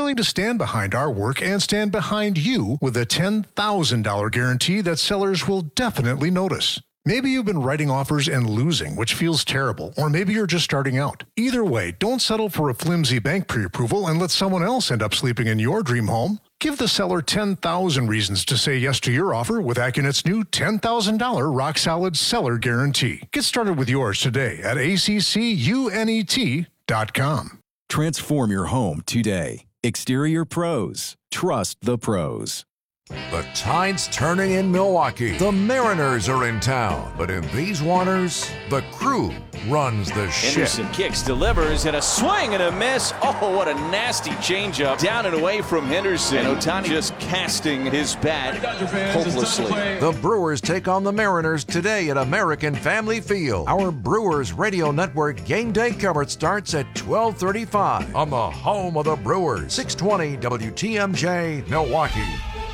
willing to stand behind our work and stand behind you with a $10,000 guarantee that sellers will definitely notice. Maybe you've been writing offers and losing, which feels terrible, or maybe you're just starting out. Either way, don't settle for a flimsy bank pre-approval and let someone else end up sleeping in your dream home. Give the seller 10,000 reasons to say yes to your offer with AccuNet's new $10,000 rock-solid seller guarantee. Get started with yours today at ACCUNET.com. Transform your home today. Exterior Pros. Trust the pros. The tide's turning in Milwaukee. The Mariners are in town. But in these waters, the Crew runs the ship. Henderson kicks, delivers, and a swing and a miss. Oh, what a nasty changeup. Down and away from Henderson. And Ohtani just casting his bat hopelessly. The Brewers take on the Mariners today at American Family Field. Our Brewers Radio Network game day coverage starts at 12:35 on the home of the Brewers. 620 WTMJ, Milwaukee.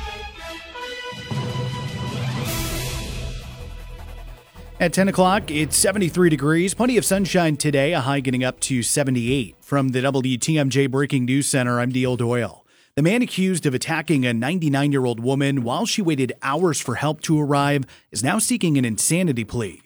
At 10 o'clock, it's 73 degrees. Plenty of sunshine today, a high getting up to 78. From the WTMJ Breaking News Center, I'm Neil Doyle. The man accused of attacking a 99-year-old woman while she waited hours for help to arrive is now seeking an insanity plea.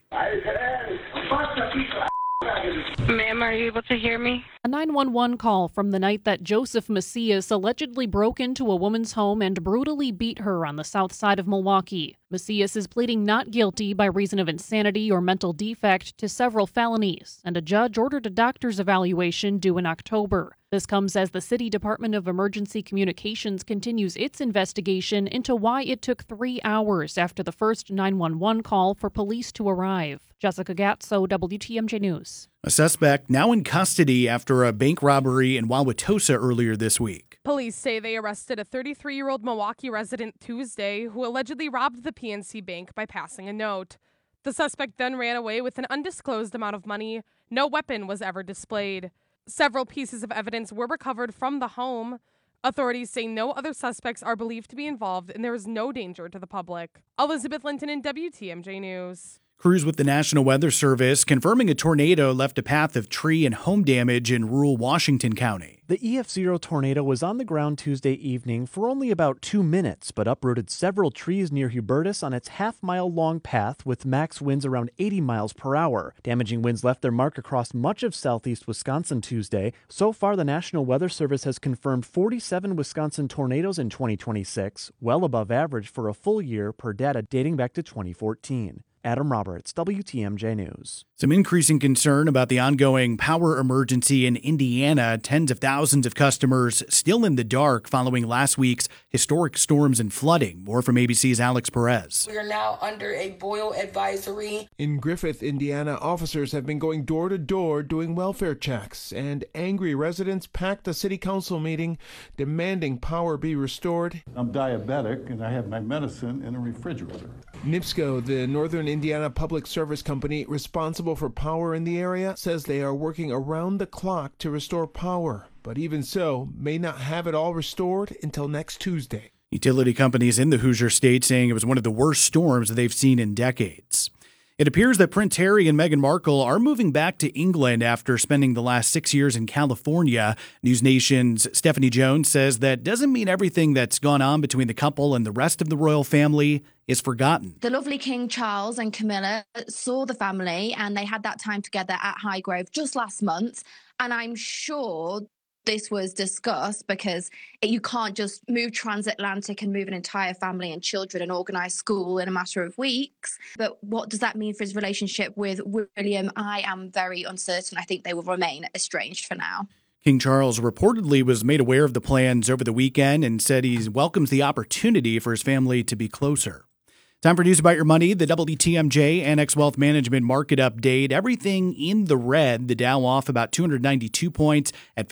Ma'am, are you able to hear me? A 911 call from the night that Joseph Macias allegedly broke into a woman's home and brutally beat her on the south side of Milwaukee. Macias is pleading not guilty by reason of insanity or mental defect to several felonies, and a judge ordered a doctor's evaluation due in October. This comes as the City Department of Emergency Communications continues its investigation into why it took 3 hours after the first 911 call for police to arrive. Jessica Gatso, WTMJ News. A suspect now in custody after a bank robbery in Wauwatosa earlier this week. Police say they arrested a 33-year-old Milwaukee resident Tuesday who allegedly robbed the PNC Bank by passing a note. The suspect then ran away with an undisclosed amount of money. No weapon was ever displayed. Several pieces of evidence were recovered from the home. Authorities say no other suspects are believed to be involved and there is no danger to the public. Elizabeth Linton in WTMJ News. Crews with the National Weather Service confirming a tornado left a path of tree and home damage in rural Washington County. The EF0 tornado was on the ground Tuesday evening for only about 2 minutes, but uprooted several trees near Hubertus on its half-mile-long path with max winds around 80 miles per hour. Damaging winds left their mark across much of southeast Wisconsin Tuesday. So far, the National Weather Service has confirmed 47 Wisconsin tornadoes in 2026, well above average for a full year per data dating back to 2014. Adam Roberts, WTMJ News. Some increasing concern about the ongoing power emergency in Indiana. Tens of thousands of customers still in the dark following last week's historic storms and flooding. More from ABC's Alex Perez. We are now under a boil advisory. In Griffith, Indiana, officers have been going door to door doing welfare checks, and angry residents packed a city council meeting demanding power be restored. I'm diabetic and I have my medicine in a refrigerator. NIPSCO, the Northern Indiana Public Service Company responsible for power in the area, says they are working around the clock to restore power, but even so, may not have it all restored until next Tuesday. Utility companies in the Hoosier State saying it was one of the worst storms they've seen in decades. It appears that Prince Harry and Meghan Markle are moving back to England after spending the last 6 years in California. News Nation's Stephanie Jones says that doesn't mean everything that's gone on between the couple and the rest of the royal family is forgotten. The lovely King Charles and Camilla saw the family and they had that time together at Highgrove just last month. And I'm sure this was discussed because you can't just move transatlantic and move an entire family and children and organise school in a matter of weeks. But what does that mean for his relationship with William? I am very uncertain. I think they will remain estranged for now. King Charles reportedly was made aware of the plans over the weekend and said he welcomes the opportunity for his family to be closer. Time for news about your money. The WTMJ Annex Wealth Management Market Update. Everything in the red. The Dow off about 292 points at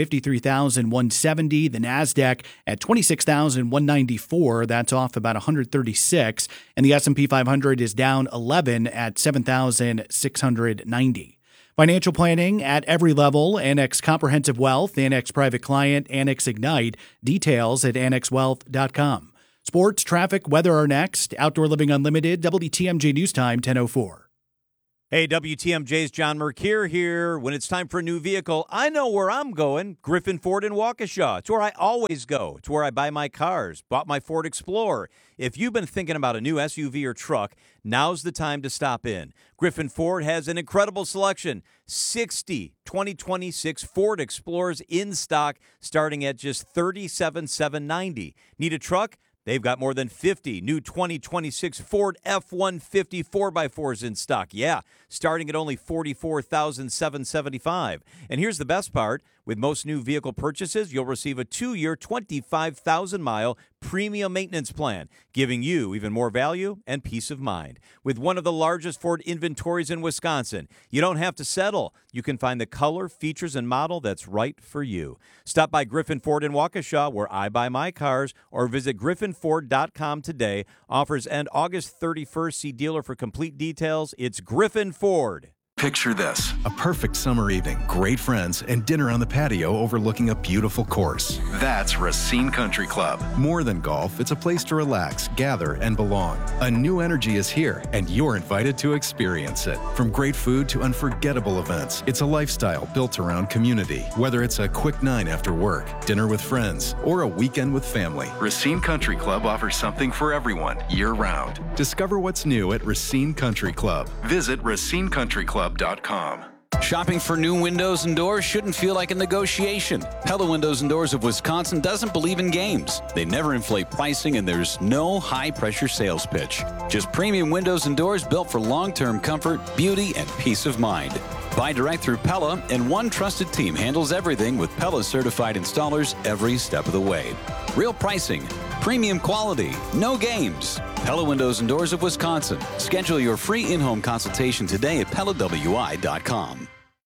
53,170. The NASDAQ at 26,194. That's off about 136. And the S&P 500 is down 11 at 7,690. Financial planning at every level. Annex Comprehensive Wealth, Annex Private Client, Annex Ignite. Details at annexwealth.com. Sports, traffic, weather are next. Outdoor Living Unlimited, WTMJ News Time, 10:04. Hey, WTMJ's John Mercure here. When it's time for a new vehicle, I know where I'm going. Griffin Ford in Waukesha. It's where I always go. It's where I buy my cars. Bought my Ford Explorer. If you've been thinking about a new SUV or truck, now's the time to stop in. Griffin Ford has an incredible selection. 60 2026 Ford Explorers in stock starting at just $37,790. Need a truck? They've got more than 50 new 2026 Ford F-150 4x4s in stock. Yeah, starting at only $44,775. And here's the best part. With most new vehicle purchases, you'll receive a 2-year, 25,000-mile premium maintenance plan, giving you even more value and peace of mind. With one of the largest Ford inventories in Wisconsin, you don't have to settle. You can find the color, features, and model that's right for you. Stop by Griffin Ford in Waukesha, where I buy my cars, or visit griffinford.com today. Offers end August 31st. See dealer for complete details. It's Griffin Ford. Picture this, a perfect summer evening, great friends, and dinner on the patio overlooking a beautiful course. That's Racine Country Club. More than golf, it's a place to relax, gather, and belong. A new energy is here, and you're invited to experience it. From great food to unforgettable events, it's a lifestyle built around community. Whether it's a quick 9 after work, dinner with friends, or a weekend with family, Racine Country Club offers something for everyone, year-round. Discover what's new at Racine Country Club. Visit RacineCountryClub.com. Shopping for new windows and doors shouldn't feel like a negotiation. Pella Windows and Doors of Wisconsin doesn't believe in games. They never inflate pricing, and there's no high-pressure sales pitch. Just premium windows and doors built for long-term comfort, beauty, and peace of mind. Buy direct through Pella, and one trusted team handles everything with Pella certified installers every step of the way. Real pricing, premium quality, no games. Pella Windows and Doors of Wisconsin. Schedule your free in-home consultation today at PellaWI.com.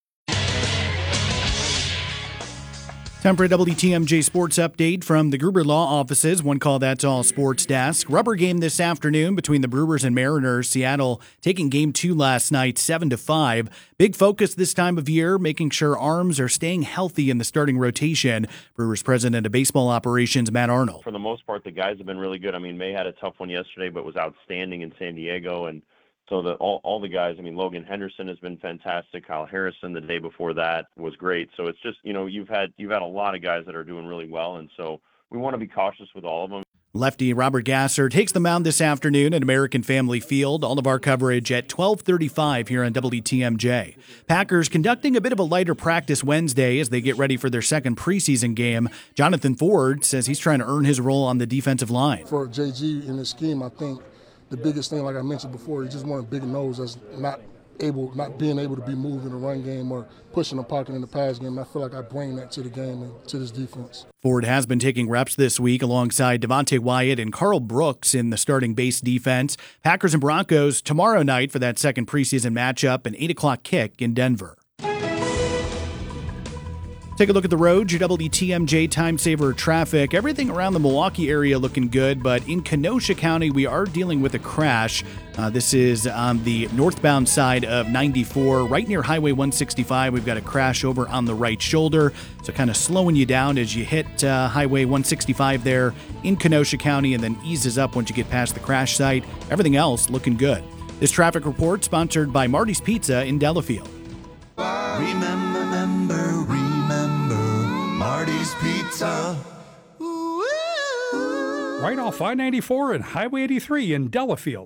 Time for a WTMJ Sports Update from the Gruber Law Offices. One call, that's all sports desk. Rubber game this afternoon between the Brewers and Mariners. Seattle taking Game 2 last night, 7-5. Big focus this time of year, making sure arms are staying healthy in the starting rotation. Brewers President of Baseball Operations, Matt Arnold. For the most part, the guys have been really good. I mean, May had a tough one yesterday, but was outstanding in San Diego. And so all the guys, I mean, Logan Henderson has been fantastic. Kyle Harrison the day before that was great. So it's just, you've had a lot of guys that are doing really well. And so we want to be cautious with all of them. Lefty Robert Gasser takes the mound this afternoon at American Family Field. All of our coverage at 12:35 here on WTMJ. Packers conducting a bit of a lighter practice Wednesday as they get ready for their second preseason game. Jonathan Ford says he's trying to earn his role on the defensive line. For JG in this scheme, I think the biggest thing, like I mentioned before, he just wanted a big nose that's not being able to be moved in the run game or pushing the pocket in the pass game. I feel like I bring that to the game and to this defense. Ford has been taking reps this week alongside Devontae Wyatt and Carl Brooks in the starting base defense. Packers and Broncos tomorrow night for that second preseason matchup, an 8 o'clock kick in Denver. Take a look at the road, your WTMJ Time Saver traffic. Everything around the Milwaukee area looking good, but in Kenosha County, we are dealing with a crash. This is on the northbound side of 94, right near Highway 165. We've got a crash over on the right shoulder, so kind of slowing you down as you hit Highway 165 there in Kenosha County, and then eases up once you get past the crash site. Everything else looking good. This traffic report sponsored by Marty's Pizza in Delafield. Remember Marty's Pizza. Right off I-94 and Highway 83 in Delafield.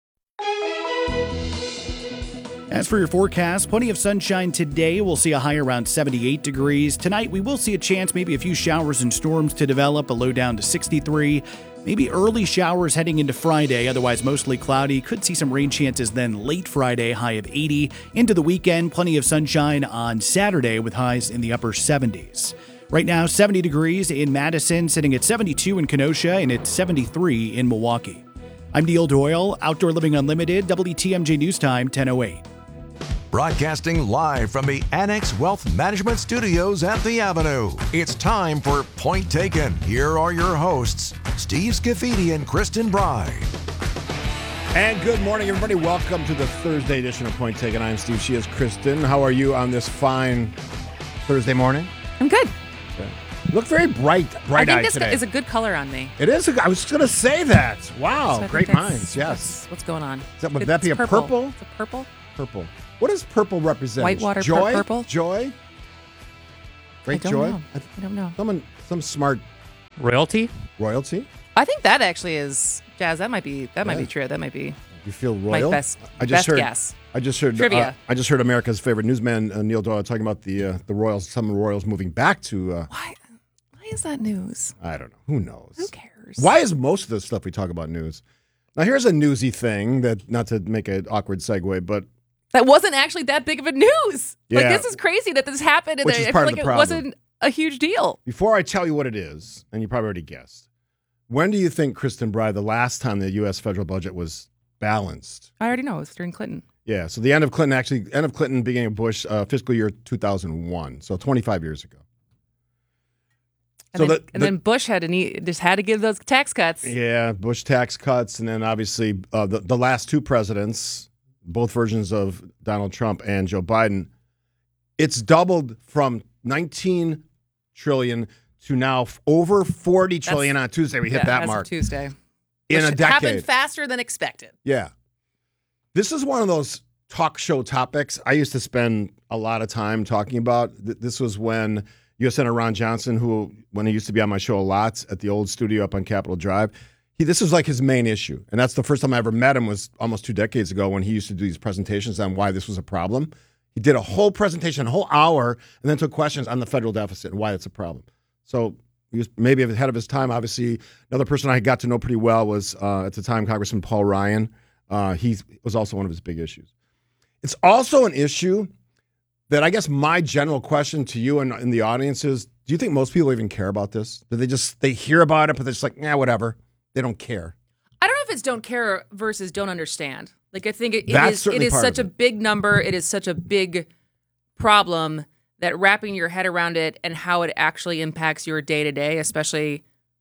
As for your forecast, plenty of sunshine today. We'll see a high around 78 degrees. Tonight, we will see a chance, maybe a few showers and storms to develop, a low down to 63. Maybe early showers heading into Friday, otherwise mostly cloudy. Could see some rain chances then late Friday, high of 80. Into the weekend, plenty of sunshine on Saturday with highs in the upper 70s. Right now, 70 degrees in Madison, sitting at 72 in Kenosha, and it's 73 in Milwaukee. I'm Neil Doyle, Outdoor Living Unlimited, WTMJ News Time, 10:08. Broadcasting live from the Annex Wealth Management Studios at the Avenue. It's time for Point Taken. Here are your hosts, Steve Scafidi and Kristen Bry. And good morning, everybody. Welcome to the Thursday edition of Point Taken. I'm Steve. She is Kristen. How are you on this fine Thursday morning? I'm good. Okay. You look very bright-eyed today. I think this is a good color on me. It is. I was just going to say that. Wow. So Great minds. Yes. What's going on? Would that be a purple? It's a purple? Purple. What does purple represent? Whitewater joy? purple? Joy? Great I don't joy? know. I don't know. Some smart Royalty? royalty? I think that actually is, Jazz, that might be true. That might be You feel royal? my best heard, guess. I just heard Trivia. I just heard America's favorite newsman, Neil Doyle, talking about the Royals, some Royals moving back to. Why is that news? I don't know. Who knows? Who cares? Why is most of the stuff we talk about news? Now, here's a newsy thing that, not to make an awkward segue, but That wasn't actually that big of a news. Yeah. Like, this is crazy that this happened, and Which I is feel part of like the it problem. wasn't a huge deal. before I tell you what it is, and you probably already guessed, when do you think, Kristen Bry, the last time the U.S. federal budget was balanced? I already know. It was during Clinton. Yeah, so the end of Clinton, beginning of Bush, fiscal year 2001, so 25 years ago. And, then Bush had to give those tax cuts. Yeah, Bush tax cuts, and then obviously the last two presidents, both versions of Donald Trump and Joe Biden, it's doubled from 19 trillion to now over 40 trillion on Tuesday. We hit that as mark. of Tuesday. In a Which decade. happened faster than expected. Yeah. This is one of those talk show topics I used to spend a lot of time talking about. This was when U.S. Senator Ron Johnson, when he used to be on my show a lot at the old studio up on Capitol Drive, this was like his main issue. And that's the first time I ever met him was almost 2 decades ago when he used to do these presentations on why this was a problem. He did a whole presentation, a whole hour, and then took questions on the federal deficit and why it's a problem. So he was maybe ahead of his time. Obviously, another person I got to know pretty well was, at the time, Congressman Paul Ryan. He was also one of his big issues. It's also an issue that I guess my general question to you and in the audience is, do you think most people even care about this? Do they hear about it, but they're just like, whatever. They don't care. I don't know if it's don't care versus don't understand. Like, I think it is part such of a big number. It is such a big problem that wrapping your head around it and how it actually impacts your day to day, especially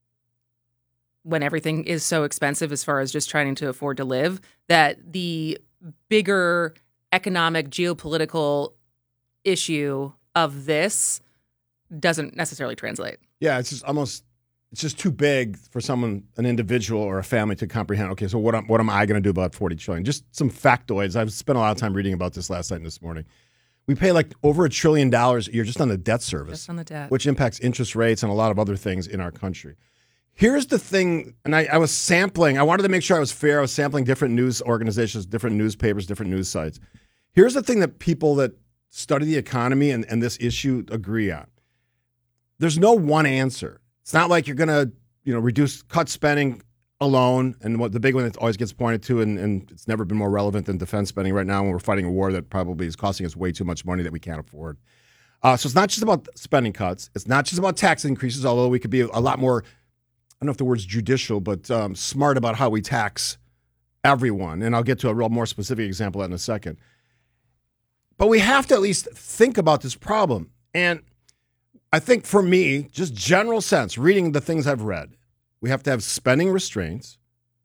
when everything is so expensive as far as just trying to afford to live, that the bigger economic, geopolitical issue of this doesn't necessarily translate. Yeah, it's just too big for an individual or a family to comprehend. Okay, so what am I going to do about 40 trillion? Just some factoids. I've spent a lot of time reading about this last night and this morning. We pay like over $1 trillion a year just on the debt service, Just on the debt. which impacts interest rates and a lot of other things in our country. Here's the thing, and I was sampling. I wanted to make sure I was fair. I was sampling different news organizations, different newspapers, different news sites. Here's the thing that people that study the economy and this issue agree on. There's no one answer. It's not like you're going to, cut spending alone. And what the big one that always gets pointed to, and it's never been more relevant than defense spending right now when we're fighting a war that probably is costing us way too much money that we can't afford. So it's not just about spending cuts. It's not just about tax increases, although we could be a lot more, I don't know if the word's judicial, but smart about how we tax everyone. And I'll get to a real more specific example of that in a second. But we have to at least think about this problem. And I think for me, just general sense, reading the things I've read, we have to have spending restraints.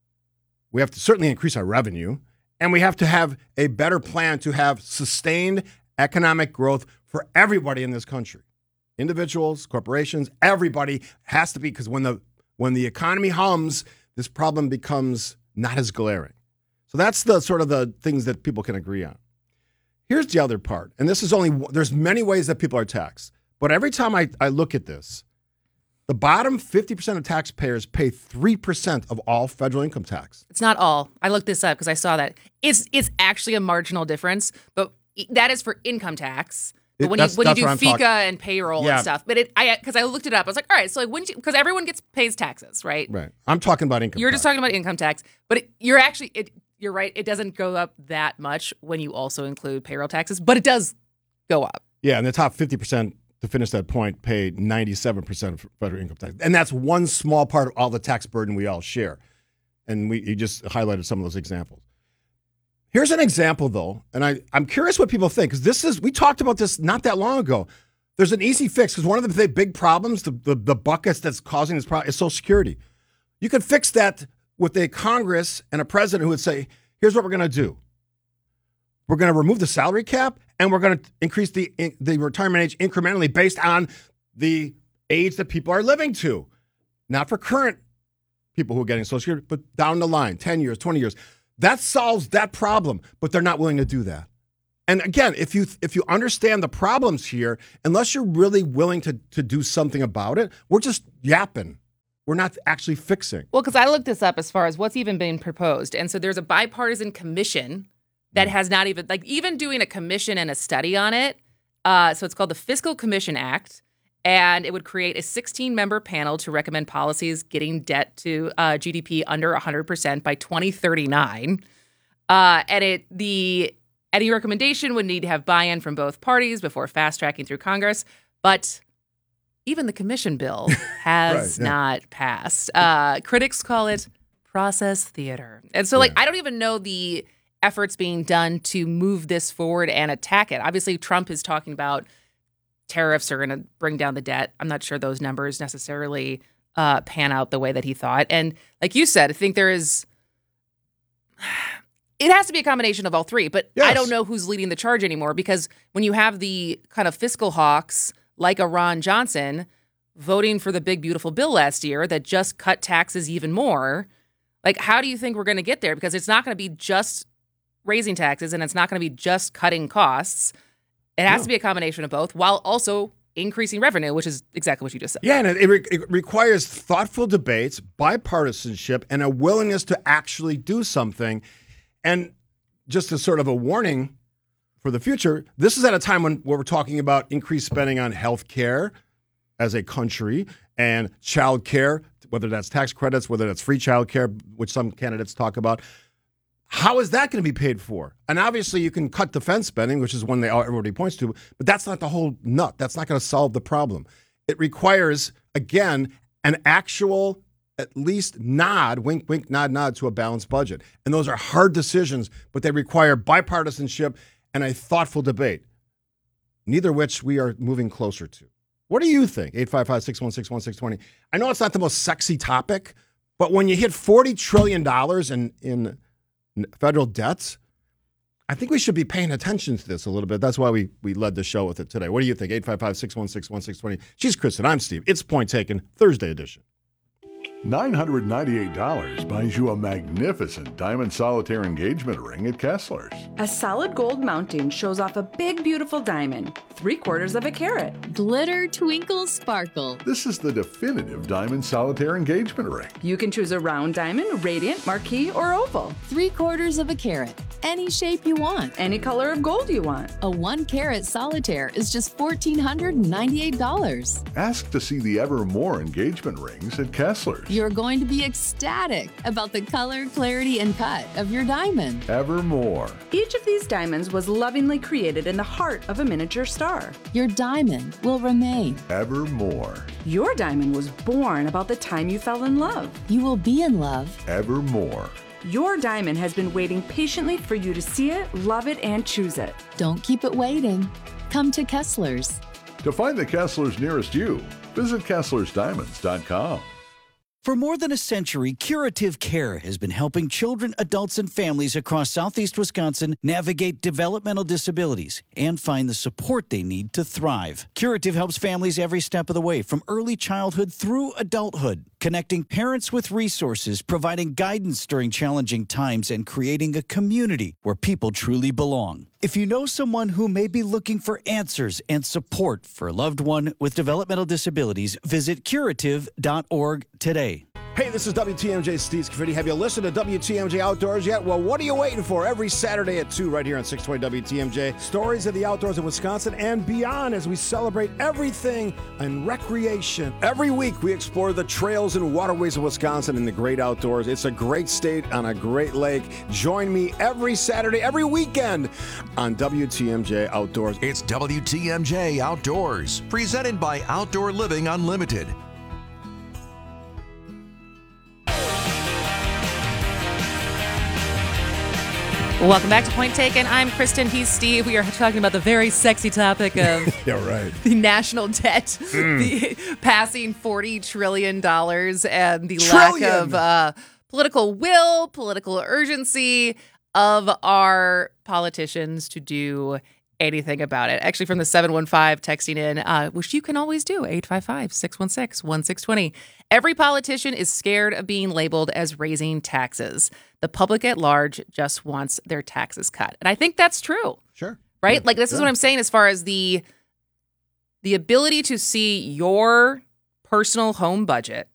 We have to certainly increase our revenue. And we have to have a better plan to have sustained economic growth for everybody in this country. Individuals, corporations, everybody has to be, because when the economy hums, this problem becomes not as glaring. So that's the sort of the things that people can agree on. Here's the other part, and there's many ways that people are taxed. But every time I look at this, the bottom 50% of taxpayers pay 3% of all federal income tax. It's not all. I looked this up because I saw that. It's actually a marginal difference, but that is for income tax. But when you do FICA and payroll and stuff, but because I looked it up, I was like, all right, so like because everyone pays taxes, right? Right. I'm talking about income. You're just talking about income tax, but you're right. It doesn't go up that much when you also include payroll taxes, but it does go up. Yeah, and the top 50%, to finish that point, pay 97% of federal income tax. And that's one small part of all the tax burden we all share. And you just highlighted some of those examples. Here's an example, though, and I'm curious what people think, because we talked about this not that long ago. There's an easy fix, because one of the big problems, the buckets that's causing this problem is Social Security. You could fix that with a Congress and a president who would say, here's what we're going to do. We're going to remove the salary cap, and we're going to increase the retirement age incrementally based on the age that people are living to. Not for current people who are getting Social Security, but down the line, 10 years, 20 years. That solves that problem, but they're not willing to do that. And again, if you understand the problems here, unless you're really willing to do something about it, we're just yapping. We're not actually fixing. Well, because I looked this up as far as what's even been proposed. And so there's a bipartisan commission that has not even doing a commission and a study on it. So it's called the Fiscal Commission Act. And it would create a 16-member panel to recommend policies getting debt to GDP under 100% by 2039. And any recommendation would need to have buy-in from both parties before fast-tracking through Congress. But even the commission bill has not passed. Critics call it process theater. And so, I don't even know the efforts being done to move this forward and attack it. Obviously, Trump is talking about tariffs are going to bring down the debt. I'm not sure those numbers necessarily pan out the way that he thought. And like you said, I think it has to be a combination of all three. But I don't know who's leading the charge anymore, because when you have the kind of fiscal hawks like a Ron Johnson voting for the big, beautiful bill last year that just cut taxes even more, how do you think we're going to get there? Because it's not going to be just raising taxes, and it's not going to be just cutting costs. It has to be a combination of both, while also increasing revenue, which is exactly what you just said. Yeah, and it requires thoughtful debates, bipartisanship, and a willingness to actually do something. And just as sort of a warning for the future, this is at a time when we're talking about increased spending on health care as a country and child care, whether that's tax credits, whether that's free child care, which some candidates talk about. How is that going to be paid for? And obviously you can cut defense spending, which is one everybody points to, but that's not the whole nut. That's not going to solve the problem. It requires, again, an actual, at least nod, wink, wink, nod, nod to a balanced budget. And those are hard decisions, but they require bipartisanship and a thoughtful debate, neither of which we are moving closer to. What do you think? 855-616-1620. I know it's not the most sexy topic, but when you hit $40 trillion in federal debts, I think we should be paying attention to this a little bit. That's why we led the show with it today. What do you think? 855-616-1620. She's Kristen. I'm Steve. It's Point Taken, Thursday edition. $998 buys you a magnificent diamond solitaire engagement ring at Kessler's. A solid gold mounting shows off a big, beautiful diamond, 3/4 of a carat. Glitter, twinkle, sparkle. This is the definitive diamond solitaire engagement ring. You can choose a round diamond, radiant, marquise, or oval. 3/4 of a carat. Any shape you want. Any color of gold you want. A 1-carat solitaire is just $1,498. Ask to see the Evermore engagement rings at Kessler's. You're going to be ecstatic about the color, clarity, and cut of your diamond. Evermore. Each of these diamonds was lovingly created in the heart of a miniature star. Your diamond will remain. Evermore. Your diamond was born about the time you fell in love. You will be in love. Evermore. Your diamond has been waiting patiently for you to see it, love it, and choose it. Don't keep it waiting. Come to Kessler's. To find the Kessler's nearest you, visit KesslersDiamonds.com. For more than a century, Curative Care has been helping children, adults, and families across southeast Wisconsin navigate developmental disabilities and find the support they need to thrive. Curative helps families every step of the way, from early childhood through adulthood, connecting parents with resources, providing guidance during challenging times, and creating a community where people truly belong. If you know someone who may be looking for answers and support for a loved one with developmental disabilities, visit curative.org today. Hey, this is WTMJ Steve Scaffidi. Have you listened to WTMJ Outdoors yet? Well, what are you waiting for? Every Saturday at 2 right here on 620 WTMJ. Stories of the outdoors of Wisconsin and beyond as we celebrate everything in recreation. Every week we explore the trails and waterways of Wisconsin in the great outdoors. It's a great state on a great lake. Join me every Saturday, every weekend on WTMJ Outdoors. It's WTMJ Outdoors, presented by Outdoor Living Unlimited. Welcome back to Point Taken. I'm Kristen. He's Steve. We are talking about the very sexy topic of the national debt, the passing $40 trillion, and the lack of political will, political urgency of our politicians to do anything about it. Actually, from the 715 texting in, which you can always do, 855-616-1620. Every politician is scared of being labeled as raising taxes. The public at large just wants their taxes cut. And I think that's true. Sure. right? Like this is Yeah. what I'm saying as far as the ability to see your personal home budget